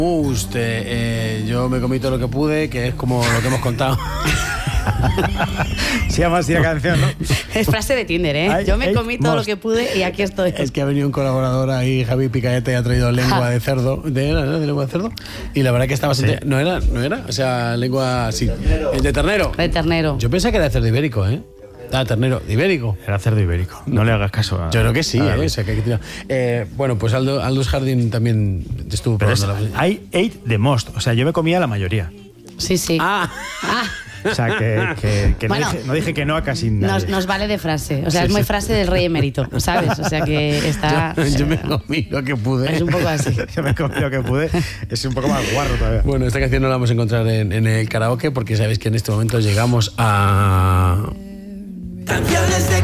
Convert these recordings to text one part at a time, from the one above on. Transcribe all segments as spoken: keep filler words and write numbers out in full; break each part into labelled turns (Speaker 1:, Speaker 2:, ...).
Speaker 1: Usted, eh, yo me comí todo lo que pude, que es como lo que hemos contado.
Speaker 2: Se llama así la canción, ¿no?
Speaker 3: Es frase de Tinder, ¿eh?
Speaker 2: Ay,
Speaker 3: yo me
Speaker 2: ay,
Speaker 3: comí todo
Speaker 2: most.
Speaker 3: lo que pude y aquí estoy.
Speaker 1: Es que ha venido un colaborador ahí, Javi Picaete, y ha traído lengua de cerdo. ¿De, era, ¿De lengua de cerdo? Y la verdad que estaba bastante...
Speaker 2: Sí.
Speaker 1: No era, no era, o sea, lengua así. De ternero.
Speaker 3: De ternero.
Speaker 1: Yo pensé que era de cerdo ibérico, ¿eh? Ah, ternero, de ibérico.
Speaker 2: Era cerdo ibérico. No le hagas caso a...
Speaker 1: Yo creo que sí,
Speaker 2: a
Speaker 1: ¿eh? O sea, que hay que tirar. Eh, bueno, pues Aldo, Aldous Harding también estuvo
Speaker 2: Pero es,
Speaker 1: probando la...
Speaker 2: I ate the most. O sea, yo me comía la mayoría.
Speaker 3: Sí, sí.
Speaker 1: Ah,
Speaker 3: Ah,
Speaker 2: O sea, que, que, que
Speaker 3: Bueno,
Speaker 2: no, dije, no dije que no a casi nada.
Speaker 3: nos, nos vale de frase. O sea,
Speaker 2: Sí,
Speaker 3: es muy
Speaker 2: sí.
Speaker 3: frase del rey emérito, ¿sabes? O sea, que está...
Speaker 1: yo, yo me comí lo que pude.
Speaker 3: Es un poco así.
Speaker 2: Yo me comí lo que pude. Es un poco más guarro todavía.
Speaker 1: Bueno, esta canción no la vamos a encontrar en, en el karaoke porque sabéis que en este momento llegamos a...
Speaker 4: Canciones de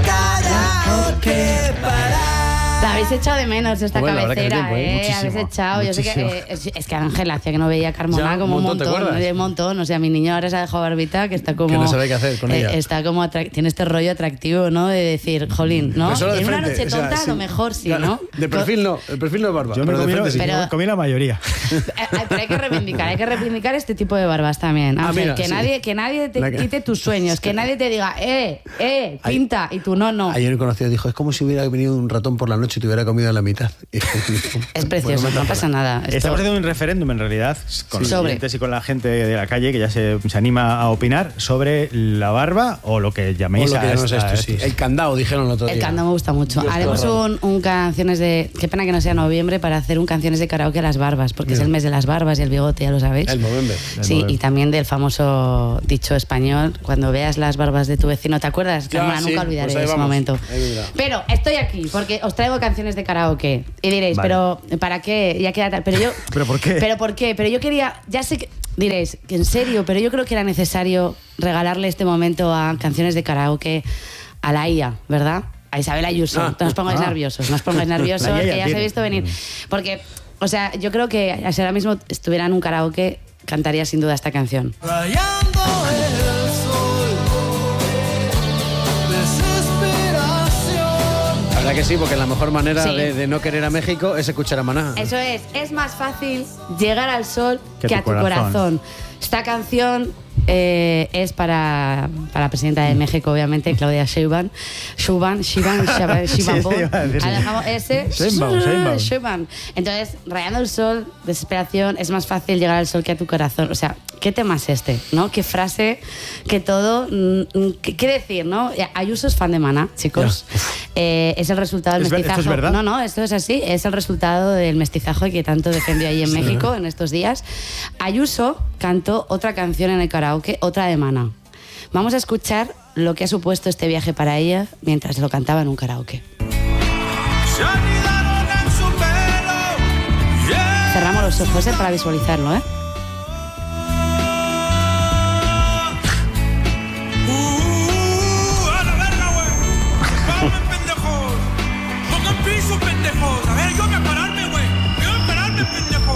Speaker 4: karaoke para...
Speaker 3: La habéis echado de menos esta
Speaker 1: Bueno, la verdad que
Speaker 3: cabecera,
Speaker 1: hace tiempo, ¿eh?
Speaker 3: ¿eh?
Speaker 2: Muchísimo,
Speaker 3: Habéis echado. Yo sé que,
Speaker 2: muchísimo.
Speaker 3: eh, es, es que Ángel hacía que no veía a Carmona
Speaker 1: Ya,
Speaker 3: como
Speaker 1: un
Speaker 3: un
Speaker 1: montón, ¿te
Speaker 3: montón,
Speaker 1: acuerdas?
Speaker 3: un montón. O sea, mi niño ahora se ha dejado barbita, que está como...
Speaker 1: Que no sabe qué hacer con
Speaker 3: eh,
Speaker 1: ella.
Speaker 3: Está como... atrac- tiene este rollo atractivo, ¿no? De decir, jolín, ¿no?
Speaker 1: Pero solo de
Speaker 3: En una
Speaker 1: frente,
Speaker 3: noche
Speaker 1: o sea,
Speaker 3: tonta, a
Speaker 1: sí.
Speaker 3: lo mejor sí,
Speaker 1: Claro,
Speaker 3: ¿no?
Speaker 1: De perfil no, el perfil no es barba.
Speaker 2: Yo me
Speaker 1: pero de
Speaker 2: comí,
Speaker 1: frente sí.
Speaker 3: Pero-
Speaker 2: me comí la mayoría.
Speaker 3: Eh, eh, Pero hay que reivindicar, hay que reivindicar este tipo de barbas también,
Speaker 1: Ah,
Speaker 3: Ángel.
Speaker 1: mira,
Speaker 3: que,
Speaker 1: sí.
Speaker 3: nadie, que nadie te
Speaker 1: La que-
Speaker 3: quite tus sueños, que nadie te diga, eh, eh, pinta, y tú no, no.
Speaker 1: Ayer un conocido dijo, es como si hubiera venido un ratón por la noche y te hubiera comido la mitad.
Speaker 3: Es precioso,
Speaker 1: Bueno,
Speaker 3: no pasa nada. Esto-
Speaker 2: Estamos haciendo un referéndum, en realidad, con los
Speaker 3: Sobre.
Speaker 2: clientes y con la gente de la calle que ya se, se anima a opinar sobre la barba o lo que
Speaker 1: O
Speaker 2: llaméis
Speaker 1: lo que
Speaker 2: a
Speaker 1: llamamos
Speaker 2: esta-
Speaker 1: esto, sí.
Speaker 2: estos.
Speaker 1: El candado, dijeron el otro
Speaker 3: El
Speaker 1: día.
Speaker 3: candado me gusta mucho.
Speaker 1: Dios,
Speaker 3: Haremos
Speaker 1: qué horror.
Speaker 3: un, un canciones de... Qué pena que no sea noviembre para hacer un canciones de karaoke a las barbas, porque es
Speaker 1: Mira.
Speaker 3: el mes de las barbas y el bigote, ya lo sabéis.
Speaker 1: El Movember.
Speaker 3: Sí,
Speaker 2: Movember.
Speaker 3: y también del famoso dicho español, cuando veas las barbas de tu vecino, ¿te acuerdas?
Speaker 1: Ya,
Speaker 3: Carmona,
Speaker 1: sí,
Speaker 3: nunca olvidaré
Speaker 1: pues ahí
Speaker 3: ese
Speaker 1: vamos.
Speaker 3: momento.
Speaker 1: Ahí mira.
Speaker 3: Pero estoy aquí porque os traigo canciones de karaoke. Y diréis,
Speaker 2: Vale.
Speaker 3: pero ¿para qué? Ya queda tal. Pero yo...
Speaker 2: ¿Pero por qué?
Speaker 3: ¿Pero por qué? Pero yo quería... Ya sé que... Diréis, que en serio, pero yo creo que era necesario regalarle este momento a canciones de karaoke a la I A, ¿verdad? A Isabel Ayuso.
Speaker 1: Ah.
Speaker 3: No os pongáis
Speaker 2: Ah.
Speaker 3: nerviosos, no os pongáis nerviosos,
Speaker 2: La I A
Speaker 3: que ya os he
Speaker 2: tiene.
Speaker 3: visto venir. Porque, o sea, yo creo que si ahora mismo estuviera en un karaoke, cantaría sin duda esta canción.
Speaker 4: Rayando el sol, desesperación.
Speaker 1: La verdad que sí, porque la mejor manera
Speaker 3: Sí.
Speaker 1: de, de no querer a México es escuchar a Maná.
Speaker 3: Eso es, es más fácil llegar al sol que,
Speaker 2: Que
Speaker 3: a
Speaker 2: tu
Speaker 3: tu corazón.
Speaker 2: corazón.
Speaker 3: Esta canción eh, es para, para la presidenta de México, obviamente, Claudia Sheinbaum. Sheinbaum, Sheinbaum, Sheinbaum, Sheinbaum.
Speaker 2: Sí, iba a decir.
Speaker 3: Ah, dejamos ese.
Speaker 2: Sheinbaum, Sheinbaum.
Speaker 3: Sheinbaum. Entonces, rayando el sol, desesperación, es más fácil llegar al sol que a tu corazón. O sea, ¿qué tema es este? ¿No? ¿Qué frase? ¿Qué todo? Mm, ¿Qué, qué decir, no? Ayuso es fan de Maná, chicos. Eh, es el resultado del
Speaker 2: ¿Es ver-
Speaker 3: mestizaje.
Speaker 2: esto es verdad?
Speaker 3: No, no, esto es así. Es el resultado del mestizaje que tanto defendió ahí en México en estos días. Ayuso cantó otra canción en el karaoke, otra de Maná. Vamos a escuchar lo que ha supuesto este viaje para ella mientras lo cantaba en un karaoke.
Speaker 4: Se anidaron en su pelo. Yeah.
Speaker 3: Cerramos los ojos eh, para visualizarlo, ¿eh?
Speaker 4: Uh, a la verga, güey. Vamos, pendejos. Pongan piso, pendejos. A ver, yo voy a pararme, güey. Yo voy a pararme, pendejo.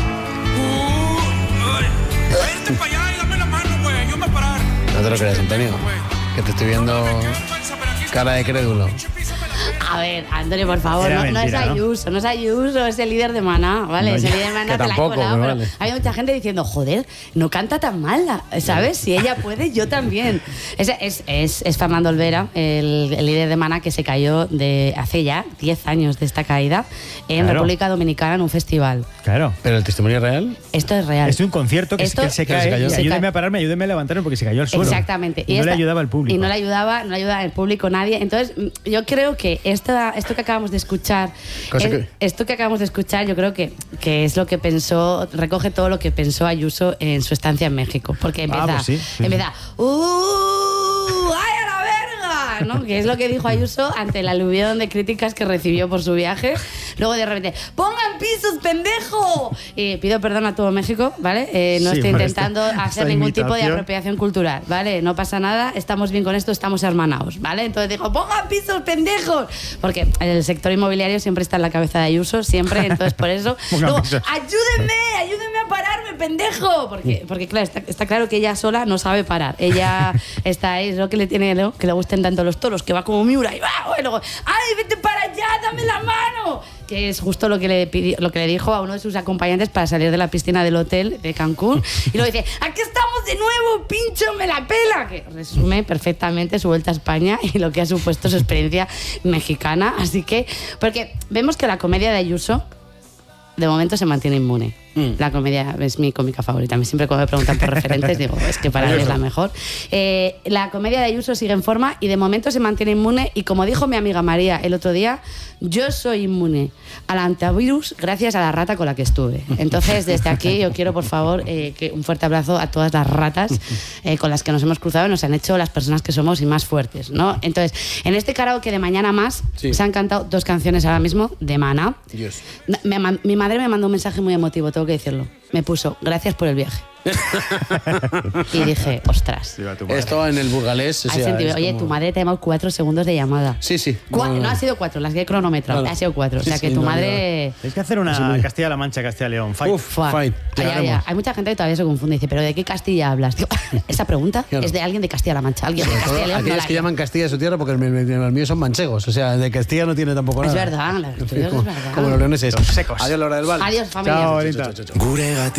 Speaker 4: Uh, ay. Vente para allá y dame la mano, güey. Yo me voy a parar.
Speaker 1: No te lo creas, Antonio.
Speaker 4: Güey.
Speaker 1: Que te estoy viendo
Speaker 4: Qué vergüenza, pero aquí está.
Speaker 1: cara de crédulo.
Speaker 4: Pinche piso me la pela.
Speaker 3: A ver, Antonio, por favor,
Speaker 2: Era
Speaker 3: no, no
Speaker 2: mentira,
Speaker 3: es
Speaker 2: ¿no?
Speaker 3: Ayuso, no es Ayuso, es el líder de Maná, ¿vale?
Speaker 2: No,
Speaker 3: es el
Speaker 2: ya,
Speaker 3: líder de Maná,
Speaker 1: que
Speaker 3: te la he
Speaker 1: tampoco,
Speaker 3: colado,
Speaker 1: me
Speaker 3: pero
Speaker 1: vale.
Speaker 3: hay mucha gente diciendo, joder, no canta tan mal, la- ¿sabes? Si ella puede, yo también. Es, es, es, es Fernando Olvera, el, el líder de Maná, que se cayó de hace ya diez años de esta caída en
Speaker 2: Claro.
Speaker 3: República Dominicana en un festival.
Speaker 2: Claro.
Speaker 1: Pero el testimonio real...
Speaker 3: Esto es real.
Speaker 2: Es un concierto que,
Speaker 3: Esto-
Speaker 2: que se
Speaker 1: que se
Speaker 2: cae.
Speaker 1: cayó.
Speaker 2: y
Speaker 3: Se
Speaker 2: ayúdeme
Speaker 3: cae.
Speaker 2: a pararme, ayúdeme a levantarme porque se cayó al suelo.
Speaker 3: Exactamente.
Speaker 2: Y, no
Speaker 3: esta-
Speaker 2: le ayudaba al público.
Speaker 3: Y no le ayudaba, no le ayudaba el público, nadie. Entonces, mm, yo creo que esta, esto que acabamos de escuchar,
Speaker 1: Cosa
Speaker 3: es-
Speaker 1: que-
Speaker 3: esto que acabamos de escuchar, yo creo que, que es lo que pensó, recoge todo lo que pensó Ayuso en su estancia en México. Porque empieza,
Speaker 2: pues sí, sí,
Speaker 3: empieza, ¡uh! ¡Ay, a la verga! ¿No? Que es lo que dijo Ayuso ante el aluvión de críticas que recibió por su viaje. Luego de repente, ¡pongan pisos, pendejo! Y pido perdón a todo México, ¿vale? Eh, no
Speaker 2: Sí,
Speaker 3: estoy
Speaker 2: por
Speaker 3: intentando
Speaker 2: esta-
Speaker 3: hacer
Speaker 2: esta
Speaker 3: ningún tipo de
Speaker 2: imitación.
Speaker 3: apropiación cultural, ¿vale? No pasa nada, estamos bien con esto, estamos hermanados, ¿vale? Entonces dijo, ¡pongan pisos, pendejos! Porque el sector inmobiliario siempre está en la cabeza de Ayuso, siempre, entonces por eso.
Speaker 2: Pongan
Speaker 3: Luego,
Speaker 2: pisos.
Speaker 3: ¡ayúdenme! ¡Ayúdenme a pararme, pendejo! Porque, porque claro, está, está claro que ella sola no sabe parar. Ella está ahí, es lo que le tiene, ¿no? Que le gusten tanto los toros, que va como Miura y va, y luego, ¡ay, vete para allá! ya, dame la mano. Que es justo lo que le pidió, lo que le dijo a uno de sus acompañantes para salir de la piscina del hotel de Cancún. Y luego dice, aquí estamos de nuevo, pincho, me la pela. Que resume perfectamente su vuelta a España y lo que ha supuesto su experiencia mexicana. Así que, porque vemos que la comedia de Ayuso de momento se mantiene inmune. Mm. La comedia es mi cómica favorita. A mí siempre cuando me preguntan por referentes digo, es que para mí es la mejor. Eh, la comedia de Ayuso sigue en forma y de momento se mantiene inmune. Y como dijo mi amiga María el otro día, yo soy inmune al antivirus gracias a la rata con la que estuve. Entonces, desde aquí yo quiero, por favor, eh, que un fuerte abrazo a todas las ratas eh, con las que nos hemos cruzado y nos han hecho las personas que somos y más fuertes, ¿no? Entonces, en este karaoke de Mañana Más sí. se han cantado dos canciones ahora mismo de Maná. Dios. Me, mi madre me mandó un mensaje muy emotivo, tengo que decirlo. Me puso, gracias por el viaje. Y dije, ostras.
Speaker 1: Esto en el burgalés. O sea,
Speaker 3: sentido, oye,
Speaker 1: como...
Speaker 3: tu madre te ha llamado cuatro segundos de llamada.
Speaker 1: Sí, sí.
Speaker 3: Cu no,
Speaker 1: no,
Speaker 3: no ha sido cuatro, las que he cronometrado. Claro. Ha sido cuatro. Sí, o sea, que sí, tu no, madre.
Speaker 2: Tienes que hacer una sí, Castilla-La Mancha, Castilla-León. Fight.
Speaker 1: Uf, fight.
Speaker 3: Ay, ay, ay. Hay mucha gente que todavía se confunde y dice, ¿pero de qué Castilla hablas? Digo, esa pregunta claro. es de alguien de Castilla-La Mancha. Alguien de Castilla-León.
Speaker 1: Aquellos no que llaman Castilla de su tierra porque los míos son manchegos. O sea, de Castilla no tiene tampoco nada.
Speaker 3: Es verdad, la, es
Speaker 1: como,
Speaker 3: verdad.
Speaker 1: como los leoneses.
Speaker 2: Los secos.
Speaker 1: Adiós, Laura del Val.
Speaker 3: Adiós, familia.
Speaker 2: Chao, bonita.